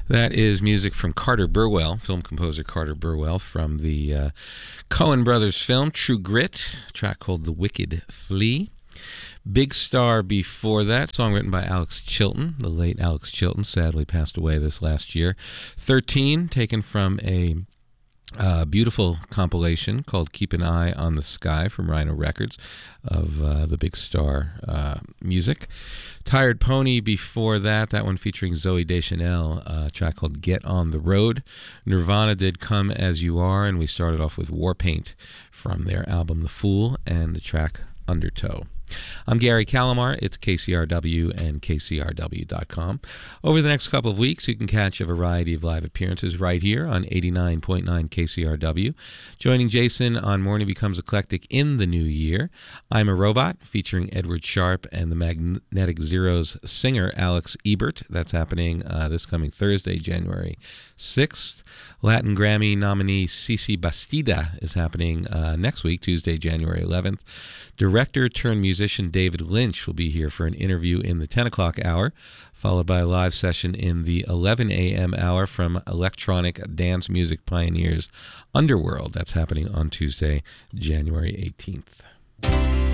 That is music from Carter Burwell, film composer Carter Burwell, from the Coen Brothers film True Grit, a track called The Wicked Flee. Big Star before that, song written by Alex Chilton. The late Alex Chilton sadly passed away this last year. 13, taken from a beautiful compilation called Keep an Eye on the Sky from Rhino Records of the Big Star music. Tired Pony before that, that one featuring Zooey Deschanel, a track called Get on the Road. Nirvana did Come As You Are, and we started off with Warpaint from their album The Fool and the track Undertow. I'm Gary Calamar. It's KCRW and KCRW.com. Over the next couple of weeks, you can catch a variety of live appearances right here on 89.9 KCRW. Joining Jason on Morning Becomes Eclectic in the new year, I'm a Robot, featuring Edward Sharpe and the Magnetic Zeros singer Alex Ebert. That's happening this coming Thursday, January 6th. Latin Grammy nominee Cici Bastida is happening next week, Tuesday, January 11th. Director turned musician David Lynch will be here for an interview in the 10 o'clock hour, followed by a live session in the 11 a.m. hour from electronic dance music pioneers Underworld. That's happening on Tuesday, January 18th.